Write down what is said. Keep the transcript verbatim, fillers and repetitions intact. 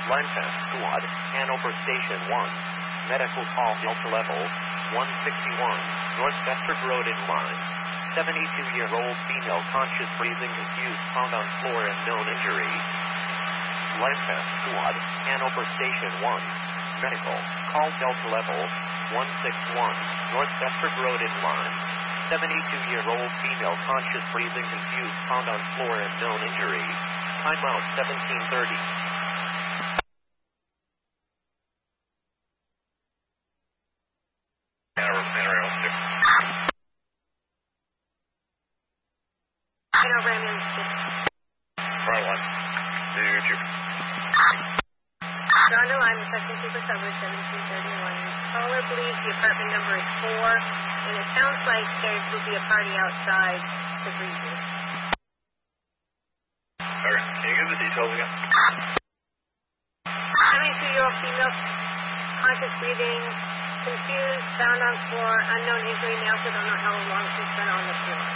Line test squad, Hanover Station one. Medical call Delta level one sixty-one, North Bedford Road in line. seventy-two-year-old female conscious breathing confused found on floor and known injury. Line test squad, Hanover Station one. Medical call Delta level one sixty-one, North Bedford Road in line. seventy-two-year-old female conscious breathing confused found on floor and known injury. Timeout seventeen thirty. Donda line, reception super subway seventeen thirty-one. Caller believes the apartment number is four, and it sounds like there will be a party outside the breezes. Okay, can you give the details again? seventy-two-year-old female, conscious breathing, confused, found on floor, unknown injury. They also don't know how long she's been on the floor.